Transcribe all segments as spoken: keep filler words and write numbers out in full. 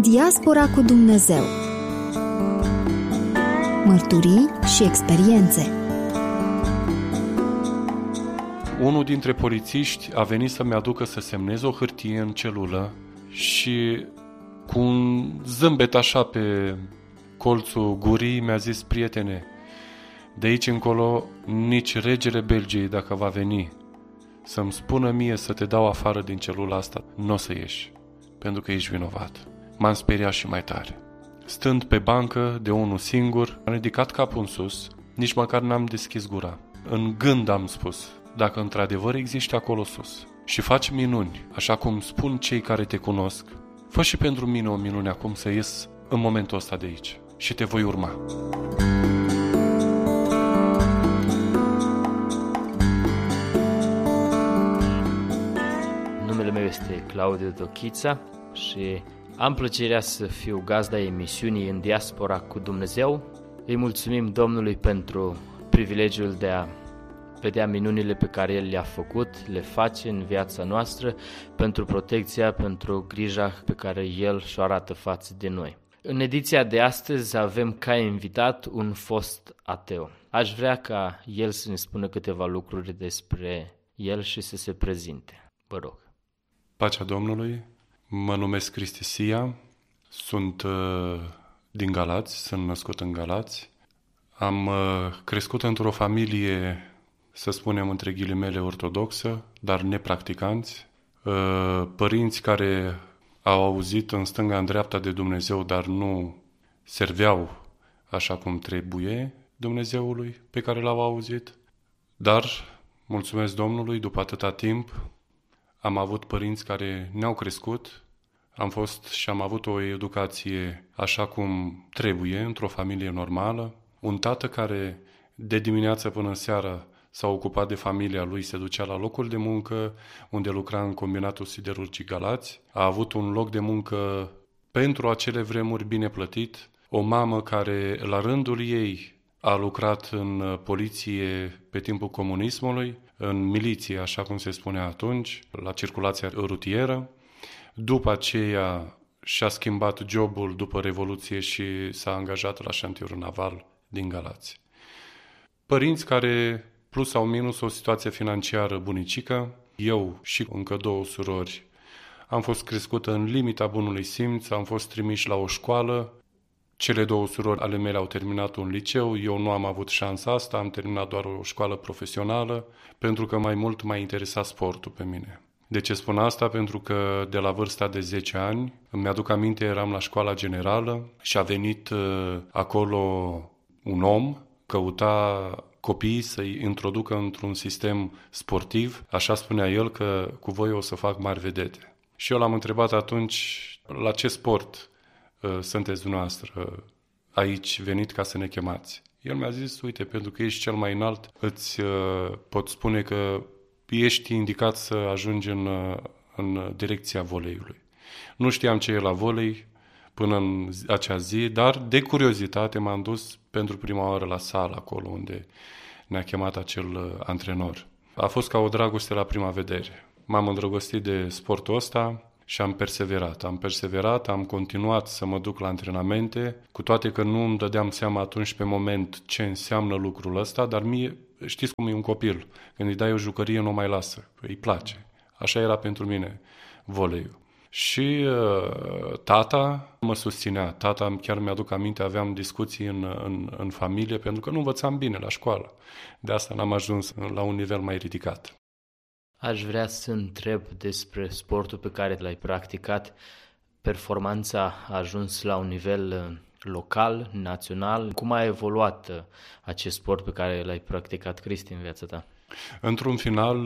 Diaspora cu Dumnezeu. Mărturii și experiențe. Unul dintre polițiști a venit să-mi aducă să semnez o hârtie în celulă și cu un zâmbet așa pe colțul gurii mi-a zis: prietene, de aici încolo nici regele Belgiei, dacă va veni să-mi spună mie să te dau afară din celula asta, nu o să ieși, pentru că ești vinovat. M-am speriat și mai tare. Stând pe bancă de unul singur, am ridicat capul în sus, nici măcar n-am deschis gura. În gând am spus: dacă într-adevăr existi acolo sus și faci minuni, așa cum spun cei care te cunosc, fă și pentru mine o minune acum să ies în momentul ăsta de aici și te voi urma. Numele meu este Claudiu Dochița și am plăcerea să fiu gazda emisiunii În Diaspora cu Dumnezeu. Îi mulțumim Domnului pentru privilegiul de a vedea minunile pe care El le-a făcut, le face în viața noastră, pentru protecția, pentru grija pe care El și-o arată față de noi. În ediția de astăzi avem ca invitat un fost ateu. Aș vrea ca el să ne spună câteva lucruri despre el și să se prezinte. Vă rog. Pacea Domnului, mă numesc Cristi Sia, sunt uh, din Galați, sunt născut în Galați. Am uh, crescut într-o familie, să spunem între ghilimele, ortodoxă, dar nepracticanți. Uh, părinți care au auzit în stânga, în dreapta de Dumnezeu, dar nu serveau așa cum trebuie Dumnezeului pe care l-au auzit. Dar, mulțumesc Domnului, după atâta timp, am avut părinți care ne-au crescut, am fost și am avut o educație așa cum trebuie, într-o familie normală. Un tată care de dimineață până seara s-a ocupat de familia lui, se ducea la locul de muncă, unde lucra în combinatul siderurgic Galați. A avut un loc de muncă pentru acele vremuri bine plătit. O mamă care, la rândul ei, a lucrat în poliție pe timpul comunismului, în miliție, așa cum se spunea atunci, la circulația rutieră. După aceea și-a schimbat jobul după Revoluție și s-a angajat la șantierul naval din Galați. Părinți care, plus sau minus, o situație financiară bunicică. Eu și încă două surori am fost crescut în limita bunului simț, am fost trimiși la o școală. Cele două surori ale mele au terminat un liceu, eu nu am avut șansa asta, am terminat doar o școală profesională, pentru că mai mult m-a interesat sportul pe mine. De ce spun asta? Pentru că de la vârsta de zece ani, îmi aduc aminte, eram la școala generală și a venit uh, acolo un om, căuta copiii să-i introducă într-un sistem sportiv, așa spunea el că cu voi o să fac mari vedete. Și eu l-am întrebat atunci: la ce sport uh, sunteți dumneavoastră aici venit ca să ne chemați? El mi-a zis: uite, pentru că ești cel mai înalt, îți uh, pot spune că ești indicat să ajungi în, uh, în direcția voleiului. Nu știam ce e la volei până în acea zi, dar de curiozitate m-am dus pentru prima oară la sală, acolo unde ne-a chemat acel uh, antrenor. A fost ca o dragoste la prima vedere. M-am îndrăgostit de sportul ăsta și am perseverat. Am perseverat, am continuat să mă duc la antrenamente, cu toate că nu îmi dădeam seama atunci pe moment ce înseamnă lucrul ăsta, dar mie, știți cum e un copil, când îi dai o jucărie nu mai lasă, îi place. Așa era pentru mine voleiul. Și uh, tata mă susținea. Tata, chiar mi-aduc aminte, aveam discuții în, în, în familie, pentru că nu învățam bine la școală. De asta n-am ajuns la un nivel mai ridicat. Aș vrea să întreb despre sportul pe care l-ai practicat. Performanța a ajuns la un nivel local, național. Cum a evoluat acest sport pe care l-ai practicat, Cristi, în viața ta? Într-un final,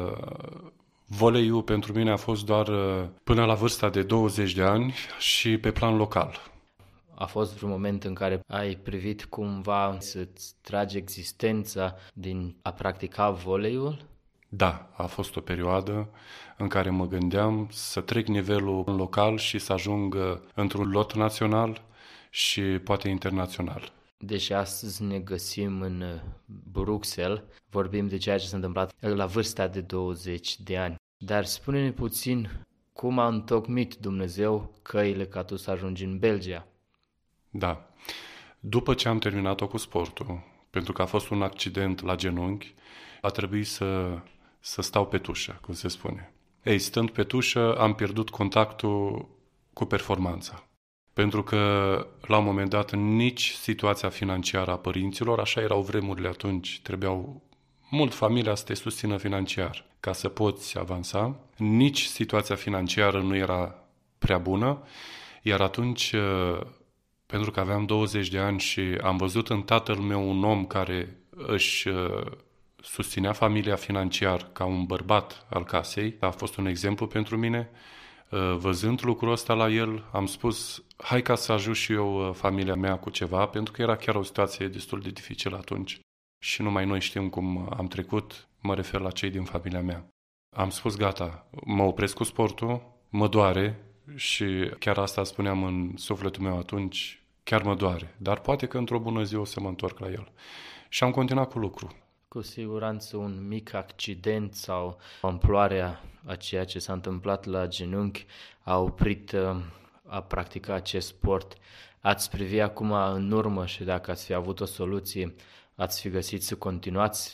voleiul pentru mine a fost doar până la vârsta de douăzeci de ani și pe plan local. A fost vreun moment în care ai privit cumva să-ți tragi existența din a practica voleiul? Da, a fost o perioadă în care mă gândeam să trec nivelul local și să ajung într-un lot național și poate internațional. Deși astăzi ne găsim în Bruxelles, vorbim de ceea ce s-a întâmplat la vârsta de douăzeci de ani. Dar spune-ne puțin cum a întocmit Dumnezeu căile ca tu să ajungi în Belgia? Da. După ce am terminat-o cu sportul, pentru că a fost un accident la genunchi, a trebuit să, să stau pe tușă, cum se spune. Ei, stând pe tușă, am pierdut contactul cu performanța. Pentru că, la un moment dat, nici situația financiară a părinților, așa erau vremurile atunci, trebuiau mult familia să te susțină financiar ca să poți avansa, nici situația financiară nu era prea bună, iar atunci, pentru că aveam douăzeci de ani și am văzut în tatăl meu un om care își susținea familia financiar ca un bărbat al casei, a fost un exemplu pentru mine. Văzând lucrul ăsta la el, am spus, hai ca să ajut și eu familia mea cu ceva, pentru că era chiar o situație destul de dificilă atunci. Și numai noi știm cum am trecut, mă refer la cei din familia mea. Am spus, gata, mă opresc cu sportul, mă doare și chiar asta spuneam în sufletul meu atunci, chiar mă doare, dar poate că într-o bună zi o să mă întorc la el. Și am continuat cu lucru. Cu siguranță un mic accident sau amploarea a ceea ce s-a întâmplat la genunchi a oprit a practica acest sport. Ați privi acum în urmă și dacă ați fi avut o soluție, ați fi găsit să continuați?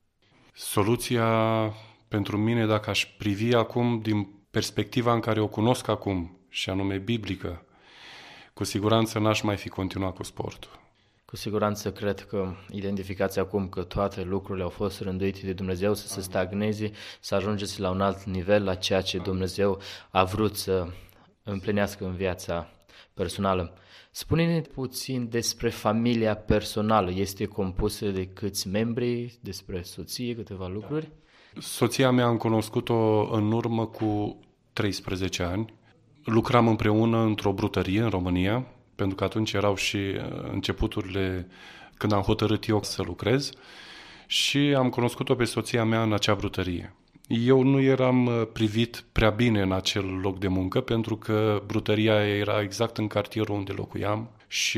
Soluția pentru mine, dacă aș privi acum din perspectiva în care o cunosc acum, și anume biblică, cu siguranță n-aș mai fi continuat cu sportul. Cu siguranță cred că identificați acum că toate lucrurile au fost rânduite de Dumnezeu să se stagneze, să ajungeți la un alt nivel, la ceea ce Dumnezeu a vrut să împlinească în viața personală. Spune-ne puțin despre familia personală. Este compusă de câți membri, despre soție, câteva lucruri? Soția mea am cunoscut-o în urmă cu treisprezece ani. Lucram împreună într-o brutărie în România, pentru că atunci erau și începuturile când am hotărât eu să lucrez și am cunoscut-o pe soția mea în acea brutărie. Eu nu eram privit prea bine în acel loc de muncă pentru că brutăria era exact în cartierul unde locuiam și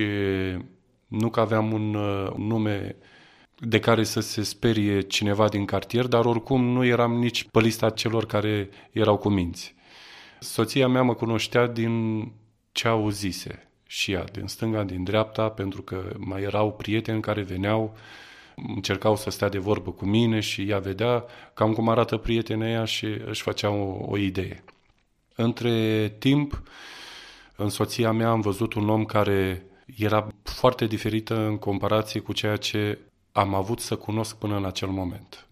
nu că aveam un nume de care să se sperie cineva din cartier, dar oricum nu eram nici pe lista celor care erau cu minți. Soția mea mă cunoștea din ce auzise și ea, din stânga, din dreapta, pentru că mai erau prieteni care veneau, încercau să stea de vorbă cu mine și ea vedea cam cum arată prietenii ea și își făcea o, o idee. Între timp, în soția mea am văzut un om care era foarte diferită în comparație cu ceea ce am avut să cunosc până în acel moment.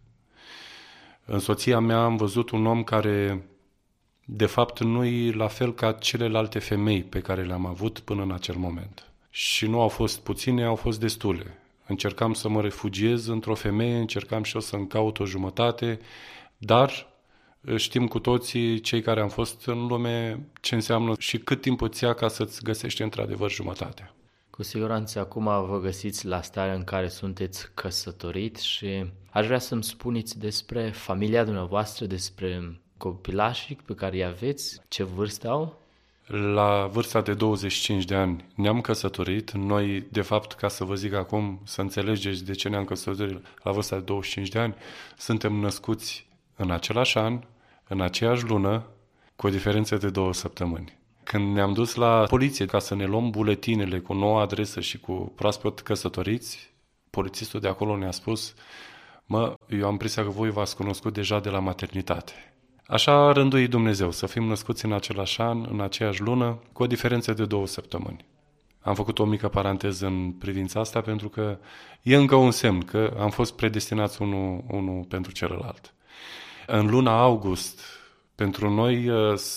În soția mea am văzut un om care, de fapt, nu e la fel ca celelalte femei pe care le-am avut până în acel moment. Și nu au fost puține, au fost destule. Încercam să mă refugiez într-o femeie, încercam și eu să-mi caut o jumătate, dar știm cu toții, cei care am fost în lume, ce înseamnă și cât timp îți ia ca să-ți găsești într-adevăr jumătatea. Cu siguranță acum vă găsiți la starea în care sunteți căsătorit și aș vrea să-mi spuneți despre familia dumneavoastră, despre copilașii pe care îi aveți, ce vârstă au? La vârsta de douăzeci și cinci de ani ne-am căsătorit. Noi, de fapt, ca să vă zic acum, să înțelegeți de ce ne-am căsătorit la vârsta de douăzeci și cinci de ani, suntem născuți în același an, în aceeași lună, cu o diferență de două săptămâni. Când ne-am dus la poliție ca să ne luăm buletinele cu noua adresă și cu proaspăt căsătoriți, polițistul de acolo ne-a spus: mă, eu am impresia că voi v-ați cunoscut deja de la maternitate. Așa a rânduit Dumnezeu, să fim născuți în același an, în aceeași lună, cu o diferență de două săptămâni. Am făcut o mică paranteză în privința asta pentru că e încă un semn că am fost predestinați unul, unul pentru celălalt. În luna august, pentru noi,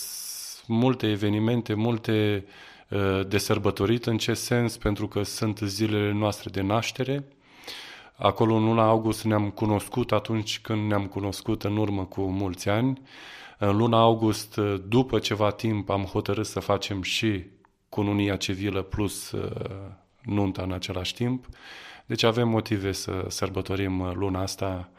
multe evenimente, multe de sărbătorit. În ce sens? Pentru că sunt zilele noastre de naștere. Acolo, în luna august, ne-am cunoscut atunci când ne-am cunoscut în urmă cu mulți ani. În luna august, după ceva timp, am hotărât să facem și cununia civilă plus nunta în același timp. Deci avem motive să sărbătorim luna asta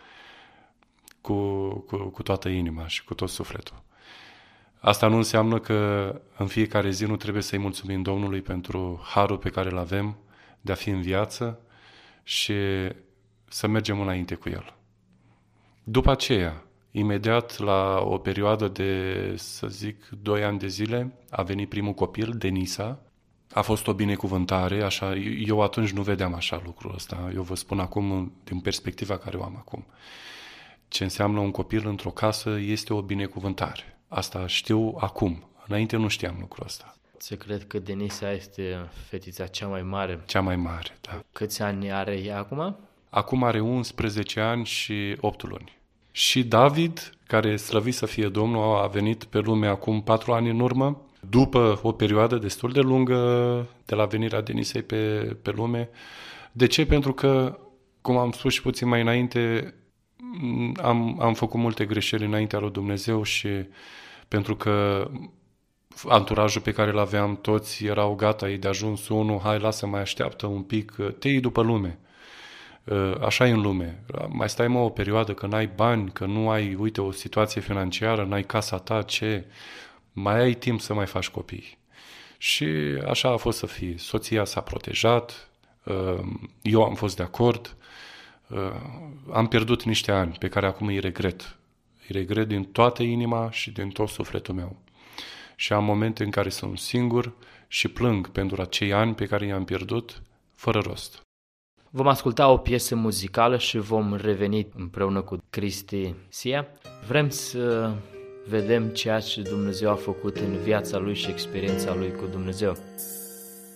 cu, cu, cu toată inima și cu tot sufletul. Asta nu înseamnă că în fiecare zi nu trebuie să-i mulțumim Domnului pentru harul pe care îl avem de a fi în viață și să mergem înainte cu El. După aceea, Imediat la o perioadă de, să zic, doi ani de zile, a venit primul copil, Denisa. A fost o binecuvântare, așa, eu atunci nu vedeam așa lucrul ăsta. Eu vă spun acum din perspectiva care o am acum. Ce înseamnă un copil într-o casă este o binecuvântare. Asta știu acum. Înainte nu știam lucrul ăsta. Se cred că Denisa este fetița cea mai mare. Cea mai mare, da. Câți ani are ea acum? Acum are unsprezece ani și opt luni. Și David, care slăvit să fie Domnul, a venit pe lume acum patru ani în urmă, după o perioadă destul de lungă de la venirea Denisei pe, pe lume. De ce? Pentru că, cum am spus și puțin mai înainte, am, am făcut multe greșeli înaintea lui Dumnezeu și pentru că anturajul pe care îl aveam, toți erau gata, e de ajuns unul, hai, lasă, mai așteaptă un pic, te iei după lume. Așa e în lume. Mai stai, mă, o perioadă că n-ai bani, că nu ai, uite, o situație financiară, n-ai casa ta, ce? Mai ai timp să mai faci copii. Și așa a fost să fie. Soția s-a protejat, eu am fost de acord, am pierdut niște ani pe care acum îi regret. Îi regret din toată inima și din tot sufletul meu. Și am momente în care sunt singur și plâng pentru acei ani pe care i-am pierdut fără rost. Vom asculta o piesă muzicală și vom reveni împreună cu Cristi Sia. Vrem să vedem ceea ce Dumnezeu a făcut în viața lui și experiența lui cu Dumnezeu.